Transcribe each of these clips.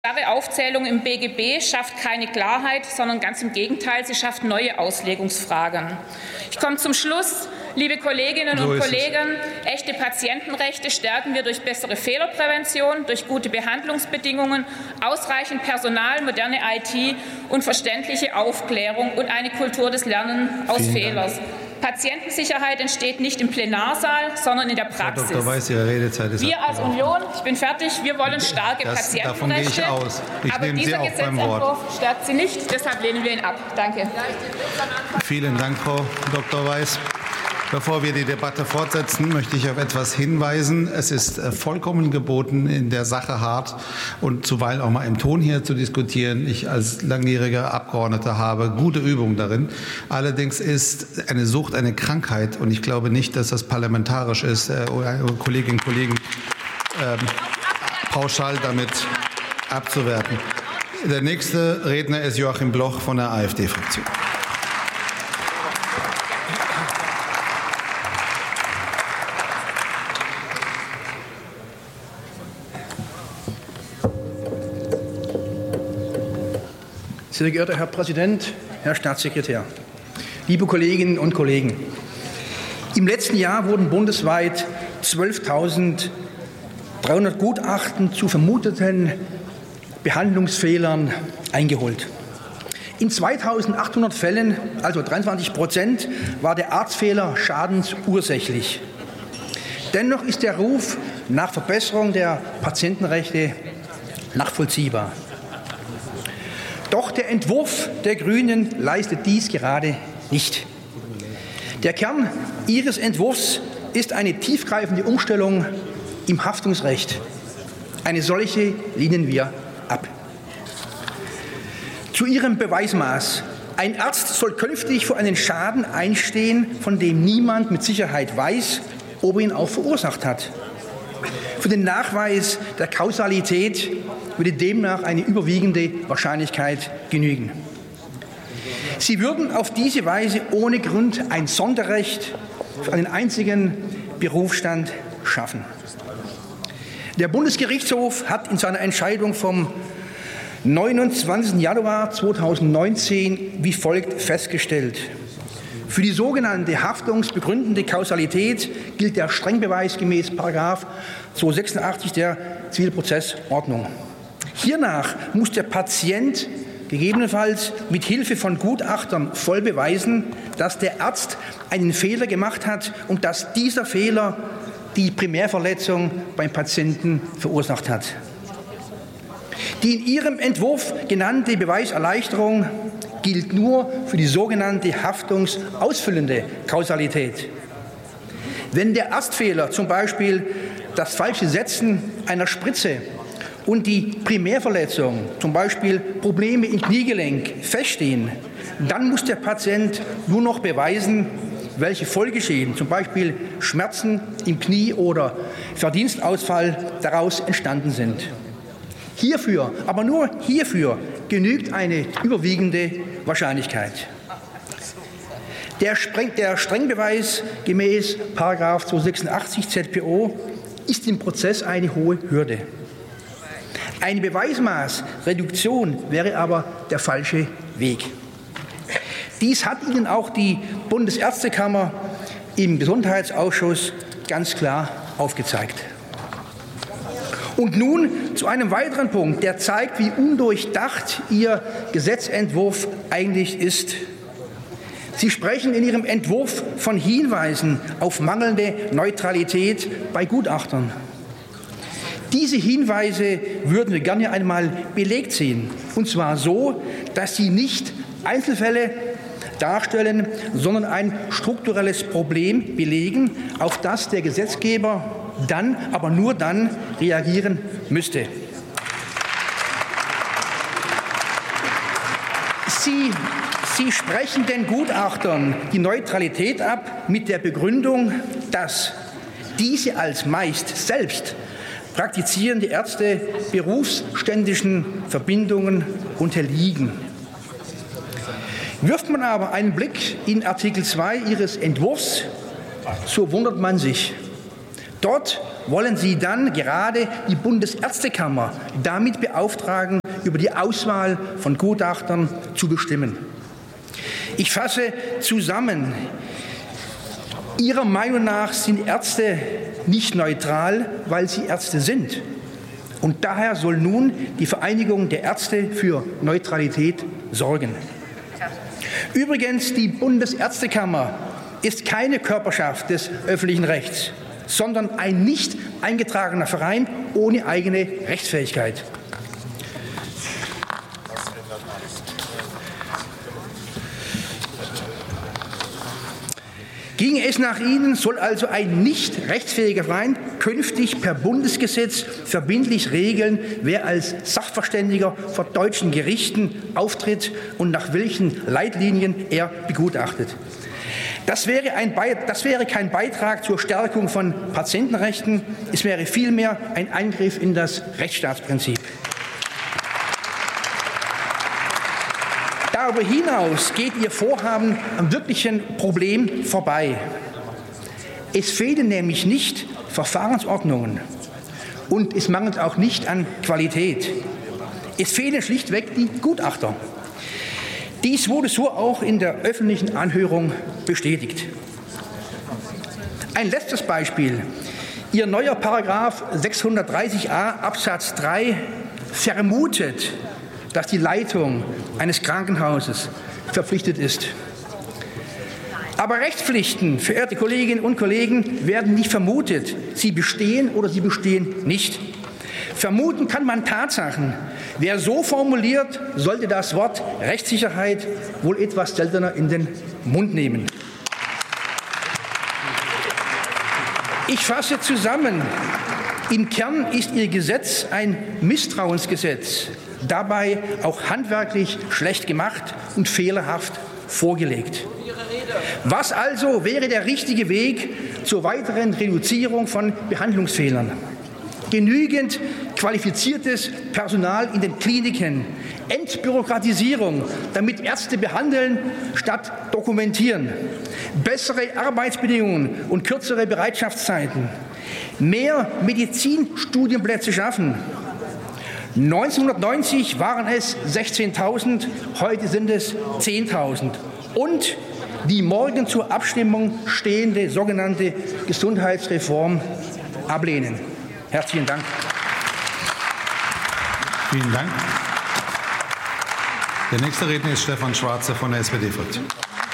Klare Aufzählung im BGB schafft keine Klarheit, sondern ganz im Gegenteil, sie schafft neue Auslegungsfragen. Ich komme zum Schluss. Liebe Kolleginnen und Kollegen, echte Patientenrechte stärken wir durch bessere Fehlerprävention, durch gute Behandlungsbedingungen, ausreichend Personal, moderne IT und verständliche Aufklärung und eine Kultur des Lernens aus Fehlern. Patientensicherheit entsteht nicht im Plenarsaal, sondern in der Praxis. Frau Dr. Weiß, Ihre Redezeit ist wir als Union, ich bin fertig, wir wollen starke Patientenrechte. Davon gehe ich aus. Ich aber nehme Sie dieser auch beim Wort. Gesetzentwurf stärkt sie nicht, deshalb lehnen wir ihn ab. Danke. Vielen Dank, Frau Dr. Weiß. Bevor wir die Debatte fortsetzen, möchte ich auf etwas hinweisen. Es ist vollkommen geboten, in der Sache hart und zuweilen auch mal im Ton hier zu diskutieren. Ich als langjähriger Abgeordneter habe gute Übung darin. Allerdings ist eine Sucht eine Krankheit und ich glaube nicht, dass das parlamentarisch ist, Kolleginnen und Kollegen pauschal damit abzuwerten. Der nächste Redner ist Joachim Bloch von der AfD-Fraktion. Sehr geehrter Herr Präsident, Herr Staatssekretär, liebe Kolleginnen und Kollegen! Im letzten Jahr wurden bundesweit 12.300 Gutachten zu vermuteten Behandlungsfehlern eingeholt. In 2.800 Fällen, also 23%, war der Arztfehler schadensursächlich. Dennoch ist der Ruf nach Verbesserung der Patientenrechte nachvollziehbar. Doch der Entwurf der Grünen leistet dies gerade nicht. Der Kern ihres Entwurfs ist eine tiefgreifende Umstellung im Haftungsrecht. Eine solche lehnen wir ab. Zu ihrem Beweismaß. Ein Arzt soll künftig für einen Schaden einstehen, von dem niemand mit Sicherheit weiß, ob er ihn auch verursacht hat. Für den Nachweis der Kausalität würde demnach eine überwiegende Wahrscheinlichkeit genügen. Sie würden auf diese Weise ohne Grund ein Sonderrecht für einen einzigen Berufsstand schaffen. Der Bundesgerichtshof hat in seiner Entscheidung vom 29. Januar 2019 wie folgt festgestellt: Für die sogenannte haftungsbegründende Kausalität gilt der Strengbeweis gemäß § 286 der Zivilprozessordnung. Hiernach muss der Patient gegebenenfalls mit Hilfe von Gutachtern voll beweisen, dass der Arzt einen Fehler gemacht hat und dass dieser Fehler die Primärverletzung beim Patienten verursacht hat. Die in Ihrem Entwurf genannte Beweiserleichterung gilt nur für die sogenannte haftungsausfüllende Kausalität. Wenn der Arztfehler, zum Beispiel das falsche Setzen einer Spritze, und die Primärverletzung, zum Beispiel Probleme im Kniegelenk, feststehen, dann muss der Patient nur noch beweisen, welche Folgeschäden, zum Beispiel Schmerzen im Knie oder Verdienstausfall, daraus entstanden sind. Hierfür, aber nur hierfür, genügt eine überwiegende Wahrscheinlichkeit. Der Strengbeweis gemäß § 286 ZPO ist im Prozess eine hohe Hürde. Eine Beweismaßreduktion wäre aber der falsche Weg. Dies hat Ihnen auch die Bundesärztekammer im Gesundheitsausschuss ganz klar aufgezeigt. Und nun zu einem weiteren Punkt, der zeigt, wie undurchdacht Ihr Gesetzentwurf eigentlich ist. Sie sprechen in Ihrem Entwurf von Hinweisen auf mangelnde Neutralität bei Gutachtern. Diese Hinweise würden wir gerne einmal belegt sehen, und zwar so, dass sie nicht Einzelfälle darstellen, sondern ein strukturelles Problem belegen, auf das der Gesetzgeber dann, aber nur dann, reagieren müsste. Sie sprechen den Gutachtern die Neutralität ab mit der Begründung, dass diese als meist selbst praktizierende Ärzte berufsständischen Verbindungen unterliegen. Wirft man aber einen Blick in Artikel 2 Ihres Entwurfs, so wundert man sich. Dort wollen Sie dann gerade die Bundesärztekammer damit beauftragen, über die Auswahl von Gutachtern zu bestimmen. Ich fasse zusammen. Ihrer Meinung nach sind Ärzte nicht neutral, weil sie Ärzte sind. Und daher soll nun die Vereinigung der Ärzte für Neutralität sorgen. Übrigens, die Bundesärztekammer ist keine Körperschaft des öffentlichen Rechts, sondern ein nicht eingetragener Verein ohne eigene Rechtsfähigkeit. Ginge es nach Ihnen, soll also ein nicht rechtsfähiger Verein künftig per Bundesgesetz verbindlich regeln, wer als Sachverständiger vor deutschen Gerichten auftritt und nach welchen Leitlinien er begutachtet. Das wäre kein Beitrag zur Stärkung von Patientenrechten, es wäre vielmehr ein Eingriff in das Rechtsstaatsprinzip. Darüber hinaus geht Ihr Vorhaben am wirklichen Problem vorbei. Es fehlen nämlich nicht Verfahrensordnungen und es mangelt auch nicht an Qualität. Es fehlen schlichtweg die Gutachter. Dies wurde so auch in der öffentlichen Anhörung bestätigt. Ein letztes Beispiel. Ihr neuer Paragraph 630a Absatz 3 vermutet, dass die Leitung eines Krankenhauses verpflichtet ist. Aber Rechtspflichten, verehrte Kolleginnen und Kollegen, werden nicht vermutet. Sie bestehen oder sie bestehen nicht. Vermuten kann man Tatsachen. Wer so formuliert, sollte das Wort Rechtssicherheit wohl etwas seltener in den Mund nehmen. Ich fasse zusammen. Im Kern ist Ihr Gesetz ein Misstrauensgesetz, dabei auch handwerklich schlecht gemacht und fehlerhaft vorgelegt. Was also wäre der richtige Weg zur weiteren Reduzierung von Behandlungsfehlern? Genügend qualifiziertes Personal in den Kliniken, Entbürokratisierung, damit Ärzte behandeln statt dokumentieren, bessere Arbeitsbedingungen und kürzere Bereitschaftszeiten, mehr Medizinstudienplätze schaffen. 1990 waren es 16.000, heute sind es 10.000. Und die morgen zur Abstimmung stehende sogenannte Gesundheitsreform ablehnen. Herzlichen Dank. Vielen Dank. Der nächste Redner ist Stefan Schwarze von der SPD-Fraktion.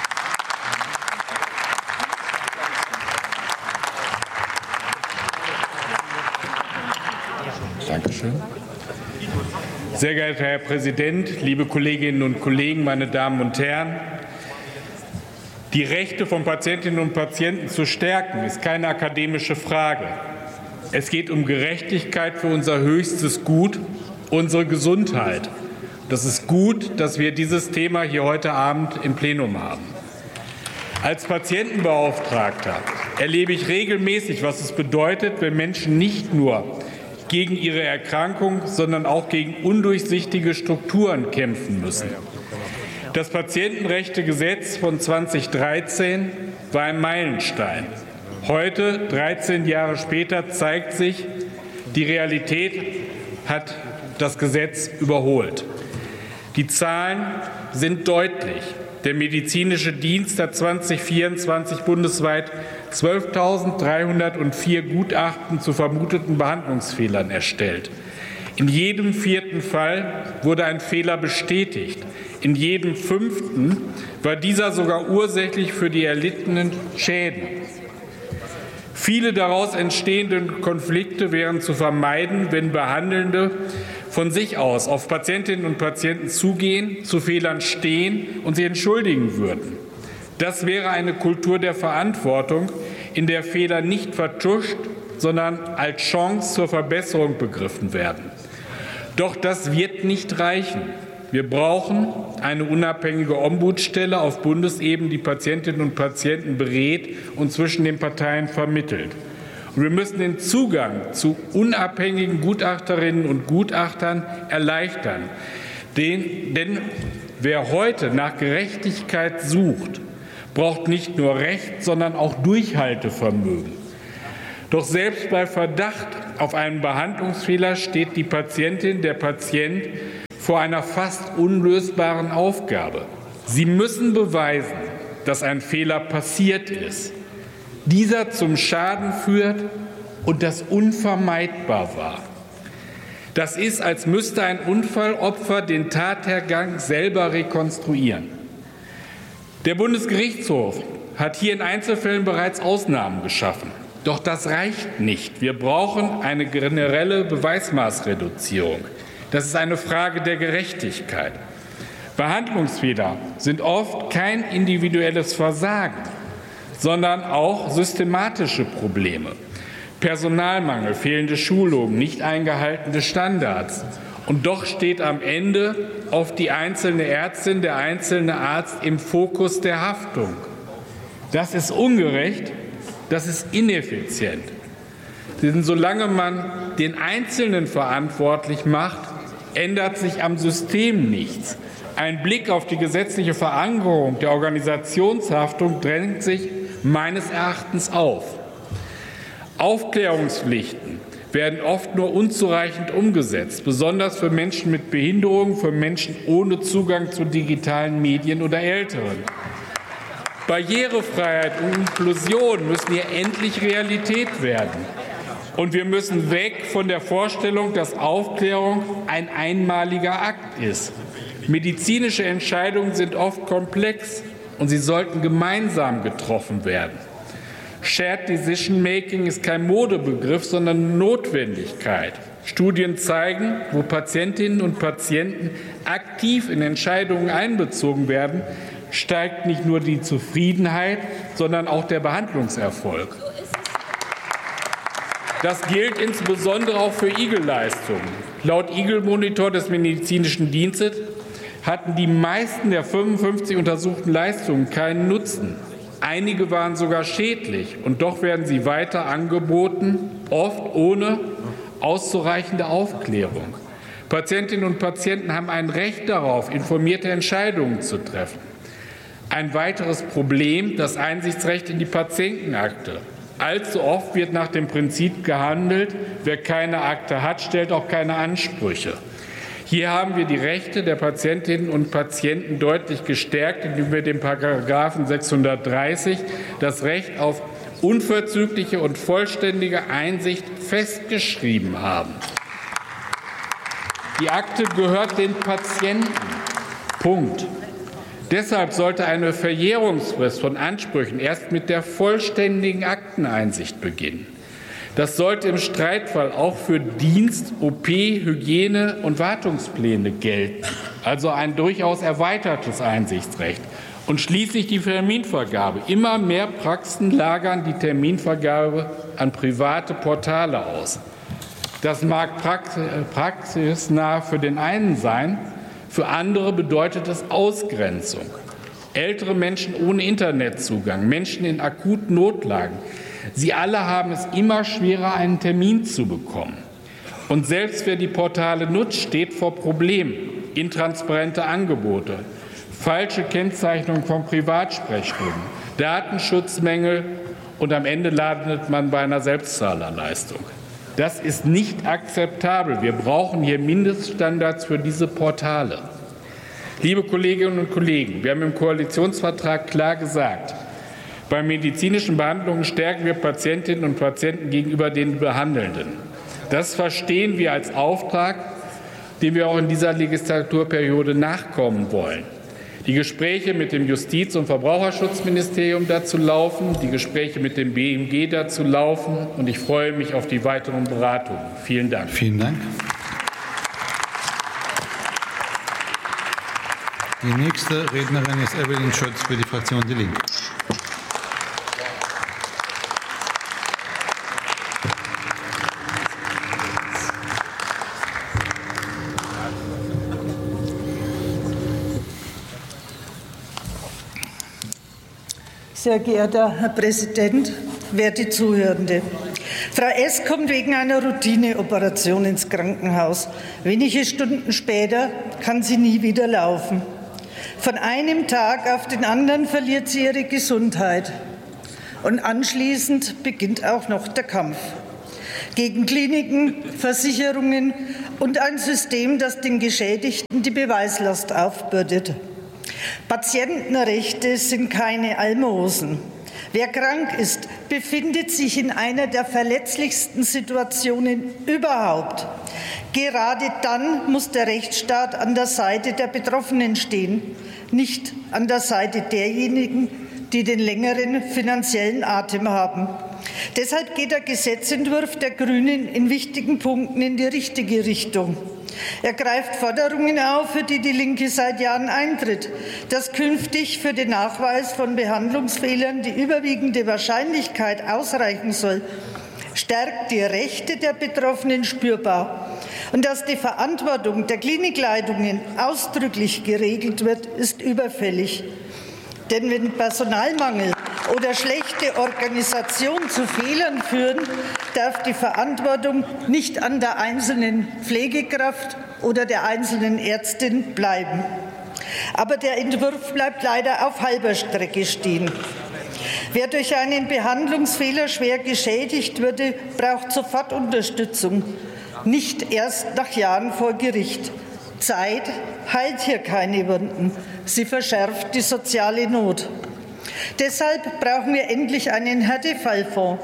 Dankeschön. Sehr geehrter Herr Präsident, liebe Kolleginnen und Kollegen, meine Damen und Herren! Die Rechte von Patientinnen und Patienten zu stärken, ist keine akademische Frage. Es geht um Gerechtigkeit für unser höchstes Gut, unsere Gesundheit. Das ist gut, dass wir dieses Thema hier heute Abend im Plenum haben. Als Patientenbeauftragter erlebe ich regelmäßig, was es bedeutet, wenn Menschen nicht nur gegen ihre Erkrankung, sondern auch gegen undurchsichtige Strukturen kämpfen müssen. Das Patientenrechtegesetz von 2013 war ein Meilenstein. Heute, 13 Jahre später, zeigt sich, die Realität hat das Gesetz überholt. Die Zahlen sind deutlich. Der medizinische Dienst hat 2024 bundesweit 12.304 Gutachten zu vermuteten Behandlungsfehlern erstellt. In jedem vierten Fall wurde ein Fehler bestätigt. In jedem fünften war dieser sogar ursächlich für die erlittenen Schäden. Viele daraus entstehenden Konflikte wären zu vermeiden, wenn Behandelnde von sich aus auf Patientinnen und Patienten zugehen, zu Fehlern stehen und sie entschuldigen würden. Das wäre eine Kultur der Verantwortung, in der Fehler nicht vertuscht, sondern als Chance zur Verbesserung begriffen werden. Doch das wird nicht reichen. Wir brauchen eine unabhängige Ombudsstelle auf Bundesebene, die Patientinnen und Patienten berät und zwischen den Parteien vermittelt. Und wir müssen den Zugang zu unabhängigen Gutachterinnen und Gutachtern erleichtern. Denn wer heute nach Gerechtigkeit sucht, braucht nicht nur Recht, sondern auch Durchhaltevermögen. Doch selbst bei Verdacht auf einen Behandlungsfehler steht die Patientin, der Patient vor einer fast unlösbaren Aufgabe. Sie müssen beweisen, dass ein Fehler passiert ist, dieser zum Schaden führt und das unvermeidbar war. Das ist, als müsste ein Unfallopfer den Tathergang selber rekonstruieren. Der Bundesgerichtshof hat hier in Einzelfällen bereits Ausnahmen geschaffen. Doch das reicht nicht. Wir brauchen eine generelle Beweismaßreduzierung. Das ist eine Frage der Gerechtigkeit. Behandlungsfehler sind oft kein individuelles Versagen, sondern auch systematische Probleme. Personalmangel, fehlende Schulungen, nicht eingehaltene Standards. Und doch steht am Ende oft die einzelne Ärztin, der einzelne Arzt im Fokus der Haftung. Das ist ungerecht, das ist ineffizient. Denn solange man den Einzelnen verantwortlich macht, ändert sich am System nichts. Ein Blick auf die gesetzliche Verankerung der Organisationshaftung drängt sich meines Erachtens auf. Aufklärungspflichten werden oft nur unzureichend umgesetzt, besonders für Menschen mit Behinderung, für Menschen ohne Zugang zu digitalen Medien oder Älteren. Barrierefreiheit und Inklusion müssen hier endlich Realität werden. Und wir müssen weg von der Vorstellung, dass Aufklärung ein einmaliger Akt ist. Medizinische Entscheidungen sind oft komplex und sie sollten gemeinsam getroffen werden. Shared Decision Making ist kein Modebegriff, sondern Notwendigkeit. Studien zeigen, wo Patientinnen und Patienten aktiv in Entscheidungen einbezogen werden, steigt nicht nur die Zufriedenheit, sondern auch der Behandlungserfolg. Das gilt insbesondere auch für IGEL-Leistungen. Laut IGEL-Monitor des Medizinischen Dienstes hatten die meisten der 55 untersuchten Leistungen keinen Nutzen. Einige waren sogar schädlich, und doch werden sie weiter angeboten, oft ohne auszureichende Aufklärung. Patientinnen und Patienten haben ein Recht darauf, informierte Entscheidungen zu treffen. Ein weiteres Problem, das Einsichtsrecht in die Patientenakte. Allzu oft wird nach dem Prinzip gehandelt, wer keine Akte hat, stellt auch keine Ansprüche. Hier haben wir die Rechte der Patientinnen und Patienten deutlich gestärkt, indem wir dem Paragraphen 630 das Recht auf unverzügliche und vollständige Einsicht festgeschrieben haben. Die Akte gehört den Patienten. Punkt. Deshalb sollte eine Verjährungsfrist von Ansprüchen erst mit der vollständigen Akteneinsicht beginnen. Das sollte im Streitfall auch für Dienst-, OP-, Hygiene- und Wartungspläne gelten, also ein durchaus erweitertes Einsichtsrecht. Und schließlich die Terminvergabe. Immer mehr Praxen lagern die Terminvergabe an private Portale aus. Das mag praxisnah für den einen sein, für andere bedeutet es Ausgrenzung. Ältere Menschen ohne Internetzugang, Menschen in akuten Notlagen, sie alle haben es immer schwerer, einen Termin zu bekommen. Und selbst wer die Portale nutzt, steht vor Problemen. Intransparente Angebote, falsche Kennzeichnung von Privatsprechstunden, Datenschutzmängel, und am Ende landet man bei einer Selbstzahlerleistung. Das ist nicht akzeptabel. Wir brauchen hier Mindeststandards für diese Portale. Liebe Kolleginnen und Kollegen, wir haben im Koalitionsvertrag klar gesagt, bei medizinischen Behandlungen stärken wir Patientinnen und Patienten gegenüber den Behandelnden. Das verstehen wir als Auftrag, dem wir auch in dieser Legislaturperiode nachkommen wollen. Die Gespräche mit dem Justiz- und Verbraucherschutzministerium dazu laufen, die Gespräche mit dem BMG dazu laufen, und ich freue mich auf die weiteren Beratungen. Vielen Dank. Vielen Dank. Die nächste Rednerin ist Evelyn Schütz für die Fraktion Die Linke. Sehr geehrter Herr Präsident, werte Zuhörende! Frau S. kommt wegen einer Routineoperation ins Krankenhaus. Wenige Stunden später kann sie nie wieder laufen. Von einem Tag auf den anderen verliert sie ihre Gesundheit. Und anschließend beginnt auch noch der Kampf gegen Kliniken, Versicherungen und ein System, das den Geschädigten die Beweislast aufbürdet. Patientenrechte sind keine Almosen. Wer krank ist, befindet sich in einer der verletzlichsten Situationen überhaupt. Gerade dann muss der Rechtsstaat an der Seite der Betroffenen stehen, nicht an der Seite derjenigen, die den längeren finanziellen Atem haben. Deshalb geht der Gesetzentwurf der Grünen in wichtigen Punkten in die richtige Richtung. Er greift Forderungen auf, für die die Linke seit Jahren eintritt, dass künftig für den Nachweis von Behandlungsfehlern die überwiegende Wahrscheinlichkeit ausreichen soll, stärkt die Rechte der Betroffenen spürbar. Und dass die Verantwortung der Klinikleitungen ausdrücklich geregelt wird, ist überfällig. Denn wenn Personalmangel oder schlechte Organisation zu Fehlern führen, darf die Verantwortung nicht an der einzelnen Pflegekraft oder der einzelnen Ärztin bleiben. Aber der Entwurf bleibt leider auf halber Strecke stehen. Wer durch einen Behandlungsfehler schwer geschädigt würde, braucht sofort Unterstützung, nicht erst nach Jahren vor Gericht. Zeit heilt hier keine Wunden, sie verschärft die soziale Not. Deshalb brauchen wir endlich einen Härtefallfonds.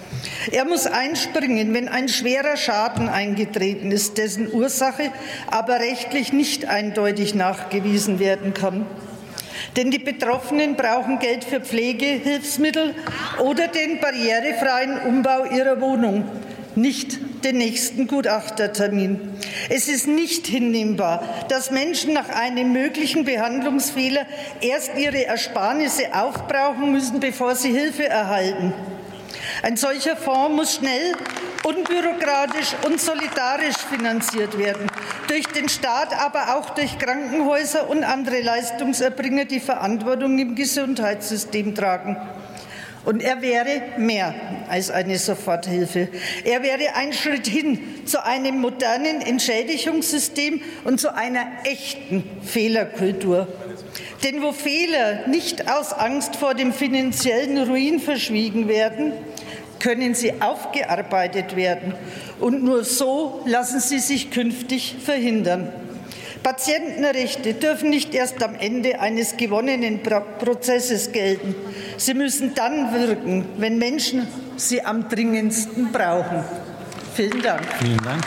Er muss einspringen, wenn ein schwerer Schaden eingetreten ist, dessen Ursache aber rechtlich nicht eindeutig nachgewiesen werden kann. Denn die Betroffenen brauchen Geld für Pflegehilfsmittel oder den barrierefreien Umbau ihrer Wohnung, nicht den nächsten Gutachtertermin. Es ist nicht hinnehmbar, dass Menschen nach einem möglichen Behandlungsfehler erst ihre Ersparnisse aufbrauchen müssen, bevor sie Hilfe erhalten. Ein solcher Fonds muss schnell, unbürokratisch und solidarisch finanziert werden, durch den Staat, aber auch durch Krankenhäuser und andere Leistungserbringer, die Verantwortung im Gesundheitssystem tragen. Und er wäre mehr als eine Soforthilfe. Er wäre ein Schritt hin zu einem modernen Entschädigungssystem und zu einer echten Fehlerkultur. Denn wo Fehler nicht aus Angst vor dem finanziellen Ruin verschwiegen werden, können sie aufgearbeitet werden. Und nur so lassen sie sich künftig verhindern. Patientenrechte dürfen nicht erst am Ende eines gewonnenen Prozesses gelten. Sie müssen dann wirken, wenn Menschen sie am dringendsten brauchen. Vielen Dank. Vielen Dank.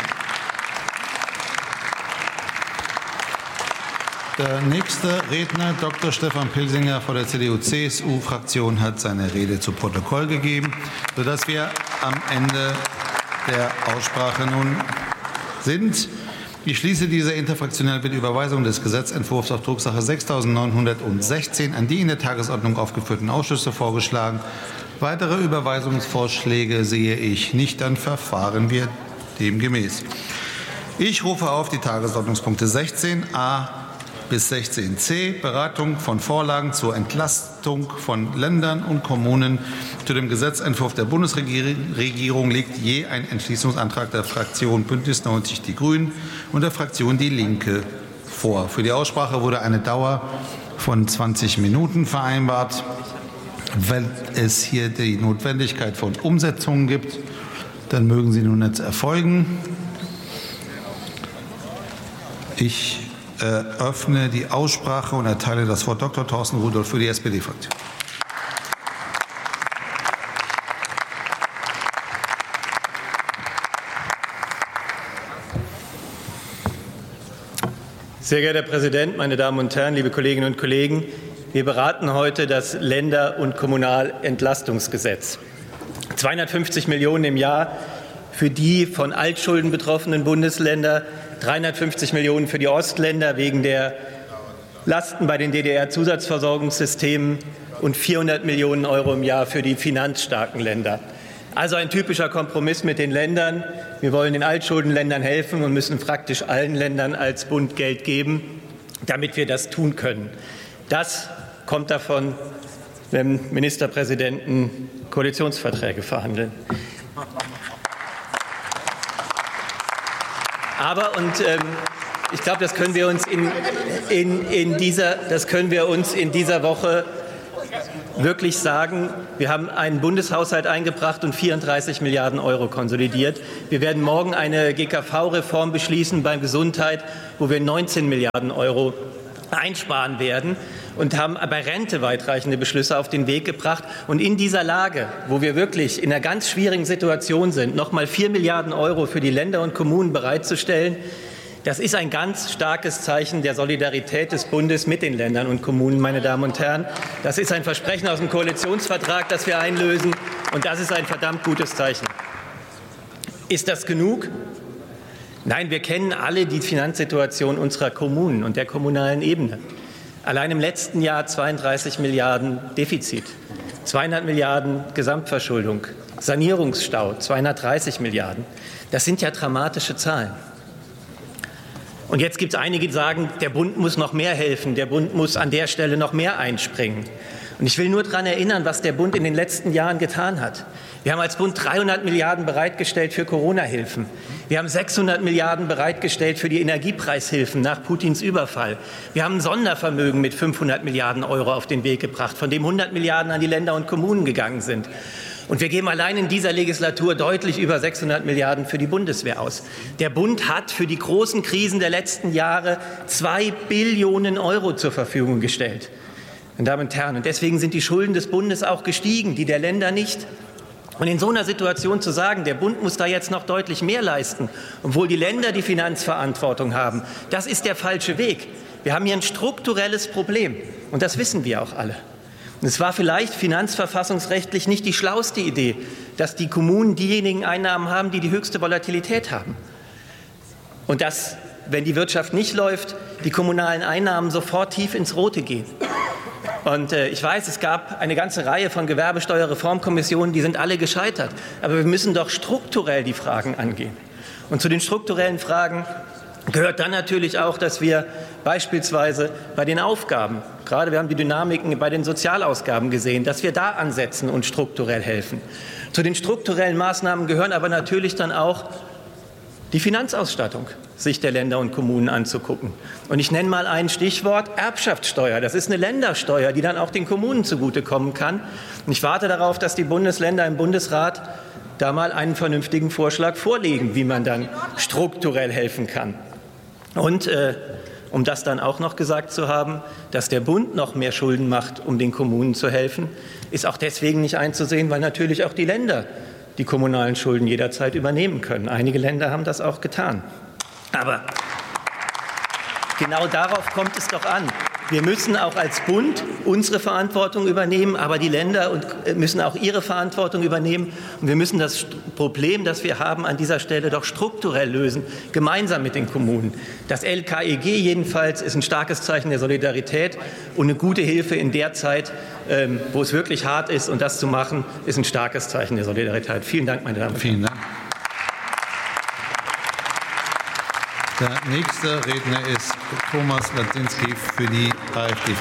Der nächste Redner, Dr. Stefan Pilsinger von der CDU-CSU-Fraktion, hat seine Rede zu Protokoll gegeben, sodass wir am Ende der Aussprache nun sind. Ich schließe diese interfraktionelle Überweisung des Gesetzentwurfs auf Drucksache 6.916 an die in der Tagesordnung aufgeführten Ausschüsse vorgeschlagen. Weitere Überweisungsvorschläge sehe ich nicht, dann verfahren wir demgemäß. Ich rufe auf die Tagesordnungspunkte 16a bis 16c, Beratung von Vorlagen zur Entlastung von Ländern und Kommunen. Zu dem Gesetzentwurf der Bundesregierung liegt je ein Entschließungsantrag der Fraktion Bündnis 90 Die Grünen und der Fraktion Die Linke vor. Für die Aussprache wurde eine Dauer von 20 Minuten vereinbart. Wenn es hier die Notwendigkeit von Umsetzungen gibt, dann mögen sie nun jetzt erfolgen. Ich eröffne die Aussprache und erteile das Wort Dr. Thorsten Rudolph für die SPD-Fraktion. Sehr geehrter Herr Präsident, meine Damen und Herren, liebe Kolleginnen und Kollegen! Wir beraten heute das Länder- und Kommunalentlastungsgesetz. 250 Millionen im Jahr für die von Altschulden betroffenen Bundesländer, 350 Millionen für die Ostländer wegen der Lasten bei den DDR-Zusatzversorgungssystemen und 400 Millionen € im Jahr für die finanzstarken Länder. Also ein typischer Kompromiss mit den Ländern. Wir wollen den Altschuldenländern helfen und müssen praktisch allen Ländern als Bund Geld geben, damit wir das tun können. Das kommt davon, wenn Ministerpräsidenten Koalitionsverträge verhandeln. Aber, und ich glaube, das können wir uns in dieser Woche wirklich sagen, wir haben einen Bundeshaushalt eingebracht und 34 Milliarden Euro konsolidiert. Wir werden morgen eine GKV-Reform beschließen bei Gesundheit, wo wir 19 Milliarden Euro einsparen werden, und haben bei Rente weitreichende Beschlüsse auf den Weg gebracht. Und in dieser Lage, wo wir wirklich in einer ganz schwierigen Situation sind, noch mal 4 Milliarden Euro für die Länder und Kommunen bereitzustellen, das ist ein ganz starkes Zeichen der Solidarität des Bundes mit den Ländern und Kommunen, meine Damen und Herren. Das ist ein Versprechen aus dem Koalitionsvertrag, das wir einlösen, und das ist ein verdammt gutes Zeichen. Ist das genug? Nein, wir kennen alle die Finanzsituation unserer Kommunen und der kommunalen Ebene. Allein im letzten Jahr 32 Milliarden Defizit, 200 Milliarden Gesamtverschuldung, Sanierungsstau 230 Milliarden. Das sind ja dramatische Zahlen. Und jetzt gibt es einige, die sagen, der Bund muss noch mehr helfen, der Bund muss an der Stelle noch mehr einspringen. Und ich will nur daran erinnern, was der Bund in den letzten Jahren getan hat. Wir haben als Bund 300 Milliarden bereitgestellt für Corona-Hilfen. Wir haben 600 Milliarden bereitgestellt für die Energiepreishilfen nach Putins Überfall. Wir haben ein Sondervermögen mit 500 Milliarden Euro auf den Weg gebracht, von dem 100 Milliarden an die Länder und Kommunen gegangen sind. Und wir geben allein in dieser Legislatur deutlich über 600 Milliarden für die Bundeswehr aus. Der Bund hat für die großen Krisen der letzten Jahre 2 Billionen Euro zur Verfügung gestellt. Meine Damen und Herren, und deswegen sind die Schulden des Bundes auch gestiegen, die der Länder nicht. Und in so einer Situation zu sagen, der Bund muss da jetzt noch deutlich mehr leisten, obwohl die Länder die Finanzverantwortung haben, das ist der falsche Weg. Wir haben hier ein strukturelles Problem, und das wissen wir auch alle. Und es war vielleicht finanzverfassungsrechtlich nicht die schlauste Idee, dass die Kommunen diejenigen Einnahmen haben, die die höchste Volatilität haben. Und dass, wenn die Wirtschaft nicht läuft, die kommunalen Einnahmen sofort tief ins Rote gehen. Und ich weiß, es gab eine ganze Reihe von Gewerbesteuerreformkommissionen, die sind alle gescheitert. Aber wir müssen doch strukturell die Fragen angehen. Und zu den strukturellen Fragen gehört dann natürlich auch, dass wir beispielsweise bei den Aufgaben, gerade wir haben die Dynamiken bei den Sozialausgaben gesehen, dass wir da ansetzen und strukturell helfen. Zu den strukturellen Maßnahmen gehören aber natürlich dann auch die Finanzausstattung sich der Länder und Kommunen anzugucken. Und ich nenne mal ein Stichwort: Erbschaftssteuer. Das ist eine Ländersteuer, die dann auch den Kommunen zugutekommen kann. Und ich warte darauf, dass die Bundesländer im Bundesrat da mal einen vernünftigen Vorschlag vorlegen, wie man dann strukturell helfen kann. Und um das dann auch noch gesagt zu haben, dass der Bund noch mehr Schulden macht, um den Kommunen zu helfen, ist auch deswegen nicht einzusehen, weil natürlich auch die Länder die kommunalen Schulden jederzeit übernehmen können. Einige Länder haben das auch getan. Aber genau darauf kommt es doch an. Wir müssen auch als Bund unsere Verantwortung übernehmen, aber die Länder müssen auch ihre Verantwortung übernehmen. Und wir müssen das Problem, das wir haben, an dieser Stelle doch strukturell lösen, gemeinsam mit den Kommunen. Das LKEG jedenfalls ist ein starkes Zeichen der Solidarität und eine gute Hilfe in der Zeit, wo es wirklich hart ist. Und das zu machen, ist ein starkes Zeichen der Solidarität. Vielen Dank, meine Damen und Herren. Vielen Dank. Der nächste Redner ist Thomas Ladzinski für die AfD.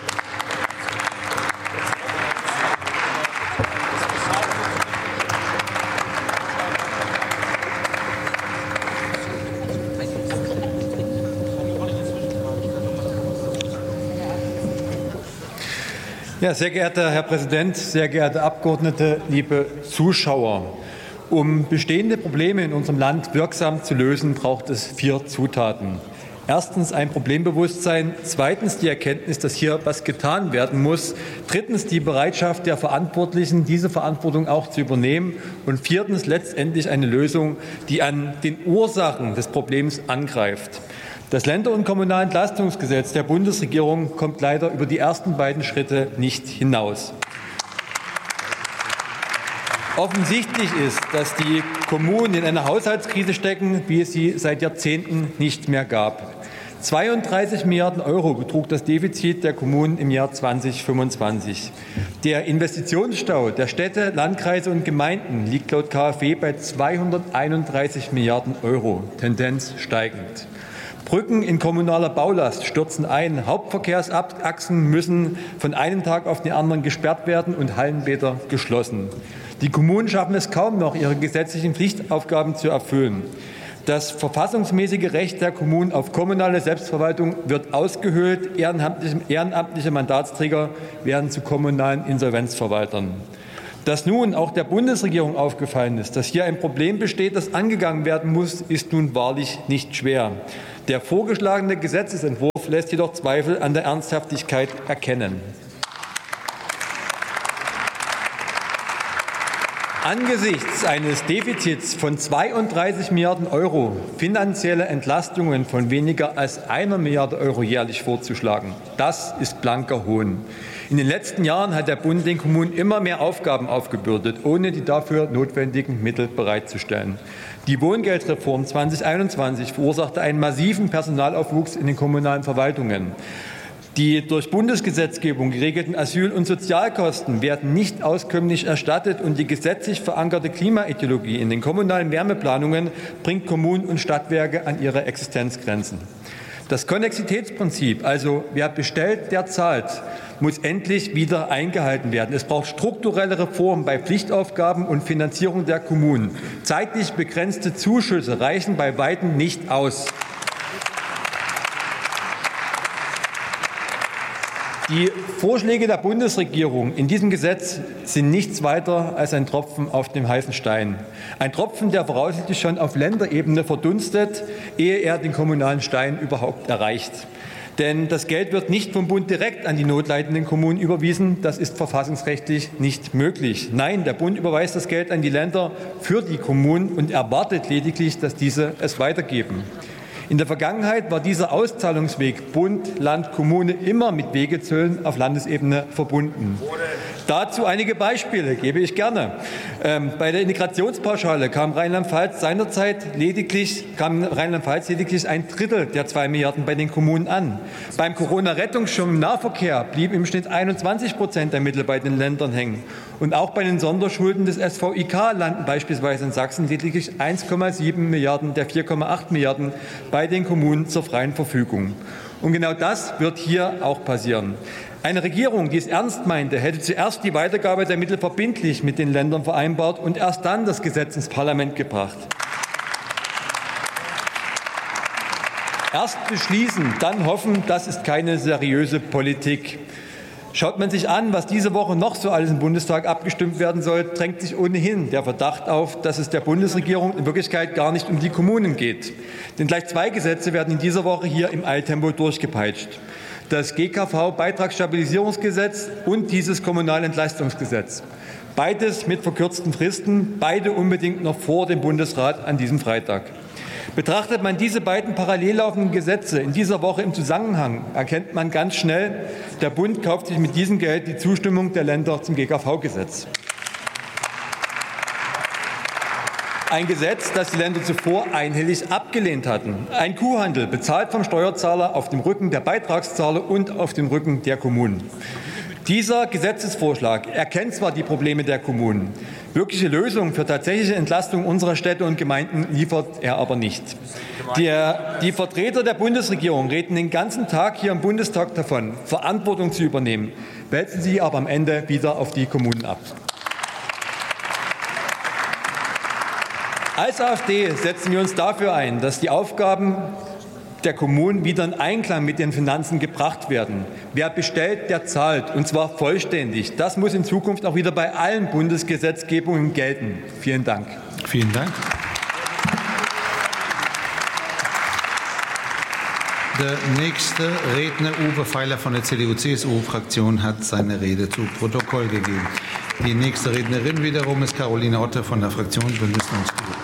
Ja, sehr geehrter Herr Präsident, sehr geehrte Abgeordnete, liebe Zuschauer! Um bestehende Probleme in unserem Land wirksam zu lösen, braucht es 4 Zutaten. Erstens ein Problembewusstsein, zweitens die Erkenntnis, dass hier was getan werden muss, drittens die Bereitschaft der Verantwortlichen, diese Verantwortung auch zu übernehmen, und viertens letztendlich eine Lösung, die an den Ursachen des Problems angreift. Das Länder- und Kommunalentlastungsgesetz der Bundesregierung kommt leider über die ersten beiden Schritte nicht hinaus. Offensichtlich ist, dass die Kommunen in einer Haushaltskrise stecken, wie es sie seit Jahrzehnten nicht mehr gab. 32 Milliarden Euro betrug das Defizit der Kommunen im Jahr 2025. Der Investitionsstau der Städte, Landkreise und Gemeinden liegt laut KfW bei 231 Milliarden Euro, Tendenz steigend. Brücken in kommunaler Baulast stürzen ein, Hauptverkehrsachsen müssen von einem Tag auf den anderen gesperrt werden und Hallenbäder geschlossen. Die Kommunen schaffen es kaum noch, ihre gesetzlichen Pflichtaufgaben zu erfüllen. Das verfassungsmäßige Recht der Kommunen auf kommunale Selbstverwaltung wird ausgehöhlt. Ehrenamtliche Mandatsträger werden zu kommunalen Insolvenzverwaltern. Dass nun auch der Bundesregierung aufgefallen ist, dass hier ein Problem besteht, das angegangen werden muss, ist nun wahrlich nicht schwer. Der vorgeschlagene Gesetzesentwurf lässt jedoch Zweifel an der Ernsthaftigkeit erkennen. Angesichts eines Defizits von 32 Milliarden Euro finanzielle Entlastungen von weniger als 1 Milliarde Euro jährlich vorzuschlagen, das ist blanker Hohn. In den letzten Jahren hat der Bund den Kommunen immer mehr Aufgaben aufgebürdet, ohne die dafür notwendigen Mittel bereitzustellen. Die Wohngeldreform 2021 verursachte einen massiven Personalaufwuchs in den kommunalen Verwaltungen. Die durch Bundesgesetzgebung geregelten Asyl- und Sozialkosten werden nicht auskömmlich erstattet, und die gesetzlich verankerte Klimaideologie in den kommunalen Wärmeplanungen bringt Kommunen und Stadtwerke an ihre Existenzgrenzen. Das Konnexitätsprinzip, also wer bestellt, der zahlt, muss endlich wieder eingehalten werden. Es braucht strukturelle Reformen bei Pflichtaufgaben und Finanzierung der Kommunen. Zeitlich begrenzte Zuschüsse reichen bei weitem nicht aus. Die Vorschläge der Bundesregierung in diesem Gesetz sind nichts weiter als ein Tropfen auf dem heißen Stein. Ein Tropfen, der voraussichtlich schon auf Länderebene verdunstet, ehe er den kommunalen Stein überhaupt erreicht. Denn das Geld wird nicht vom Bund direkt an die notleidenden Kommunen überwiesen. Das ist verfassungsrechtlich nicht möglich. Nein, der Bund überweist das Geld an die Länder für die Kommunen und erwartet lediglich, dass diese es weitergeben. In der Vergangenheit war dieser Auszahlungsweg Bund, Land, Kommune immer mit Wegezöllen auf Landesebene verbunden. Dazu einige Beispiele gebe ich gerne. Bei der Integrationspauschale kam Rheinland-Pfalz lediglich ein Drittel der 2 Milliarden bei den Kommunen an. Beim Corona-Rettungsschirm im Nahverkehr blieben im Schnitt 21% der Mittel bei den Ländern hängen. Und auch bei den Sonderschulden des SVIK landen beispielsweise in Sachsen lediglich 1,7 Milliarden der 4,8 Milliarden bei den Kommunen zur freien Verfügung. Und genau das wird hier auch passieren. Eine Regierung, die es ernst meinte, hätte zuerst die Weitergabe der Mittel verbindlich mit den Ländern vereinbart und erst dann das Gesetz ins Parlament gebracht. Erst beschließen, dann hoffen, das ist keine seriöse Politik. Schaut man sich an, was diese Woche noch so alles im Bundestag abgestimmt werden soll, drängt sich ohnehin der Verdacht auf, dass es der Bundesregierung in Wirklichkeit gar nicht um die Kommunen geht. Denn gleich 2 Gesetze werden in dieser Woche hier im Eiltempo durchgepeitscht. Das GKV-Beitragsstabilisierungsgesetz und dieses Kommunalentlastungsgesetz. Beides mit verkürzten Fristen, beide unbedingt noch vor dem Bundesrat an diesem Freitag. Betrachtet man diese beiden parallel laufenden Gesetze in dieser Woche im Zusammenhang, erkennt man ganz schnell, der Bund kauft sich mit diesem Geld die Zustimmung der Länder zum GKV-Gesetz. Ein Gesetz, das die Länder zuvor einhellig abgelehnt hatten. Ein Kuhhandel, bezahlt vom Steuerzahler auf dem Rücken der Beitragszahler und auf dem Rücken der Kommunen. Dieser Gesetzesvorschlag erkennt zwar die Probleme der Kommunen, wirkliche Lösungen für tatsächliche Entlastung unserer Städte und Gemeinden liefert er aber nicht. Die Vertreter der Bundesregierung reden den ganzen Tag hier im Bundestag davon, Verantwortung zu übernehmen, wälzen sie aber am Ende wieder auf die Kommunen ab. Als AfD setzen wir uns dafür ein, dass die Aufgaben der Kommunen wieder in Einklang mit den Finanzen gebracht werden. Wer bestellt, der zahlt, und zwar vollständig. Das muss in Zukunft auch wieder bei allen Bundesgesetzgebungen gelten. Vielen Dank. Vielen Dank. Der nächste Redner, Uwe Feiler von der CDU-CSU-Fraktion, hat seine Rede zu Protokoll gegeben. Die nächste Rednerin wiederum ist Caroline Otte von der Fraktion Bündnis 90 Die Grünen.